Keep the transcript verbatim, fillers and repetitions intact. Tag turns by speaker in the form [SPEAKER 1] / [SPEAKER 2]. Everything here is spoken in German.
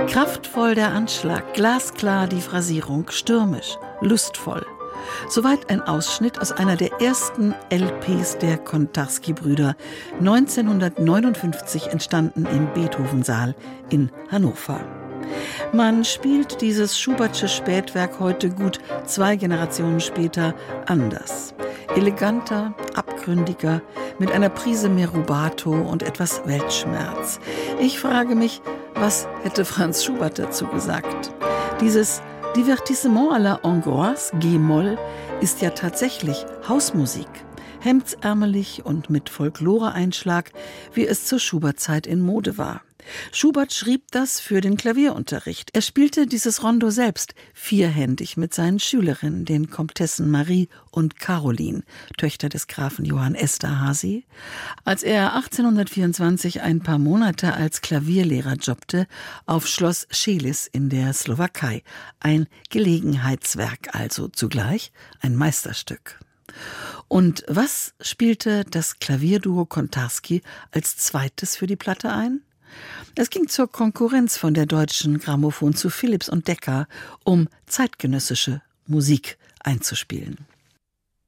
[SPEAKER 1] Kraftvoll der Anschlag, glasklar die Phrasierung, stürmisch, lustvoll. Soweit ein Ausschnitt aus einer der ersten L Ps der Kontarski-Brüder, neunzehnhundertneunundfünfzig entstanden im Beethoven-Saal in Hannover. Man spielt dieses Schubertsche Spätwerk heute gut zwei Generationen später anders. Eleganter, abgründiger, mit einer Prise mehr Rubato und etwas Weltschmerz. Ich frage mich, was hätte Franz Schubert dazu gesagt? Dieses Divertissement à la Hongroise, G-Moll, ist ja tatsächlich Hausmusik. Hemdsärmelig und mit Folklore-Einschlag, wie es zur Schubert-Zeit in Mode war. Schubert schrieb das für den Klavierunterricht. Er spielte dieses Rondo selbst vierhändig mit seinen Schülerinnen, den Komtessen Marie und Caroline, Töchter des Grafen Johann Esterházy. Als er achtzehnhundertvierundzwanzig ein paar Monate als Klavierlehrer jobbte auf Schloss Schelis in der Slowakei. Ein Gelegenheitswerk, also zugleich ein Meisterstück. Und was spielte das Klavierduo Kontarski als zweites für die Platte ein? Es ging zur Konkurrenz von der Deutschen Grammophon zu Philips und Decca, um zeitgenössische Musik einzuspielen.